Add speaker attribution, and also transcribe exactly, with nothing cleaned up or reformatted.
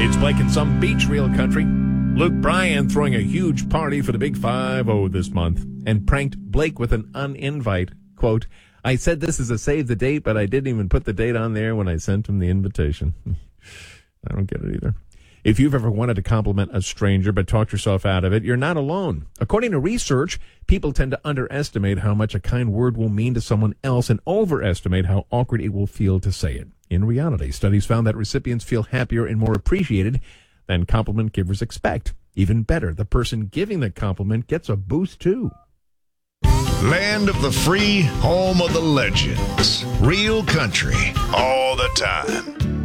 Speaker 1: It's Blake in some beach real country. Luke Bryan throwing a huge party for the Big five oh this month and pranked Blake with an uninvite. Quote, I said this is a save the date, but I didn't even put the date on there when I sent him the invitation. I don't get it either. If you've ever wanted to compliment a stranger but talked yourself out of it, you're not alone. According to research, people tend to underestimate how much a kind word will mean to someone else and overestimate how awkward it will feel to say it. In reality, studies found that recipients feel happier and more appreciated than compliment givers expect. Even better, the person giving the compliment gets a boost too.
Speaker 2: Land of the free, home of the legends. Real country, all the time.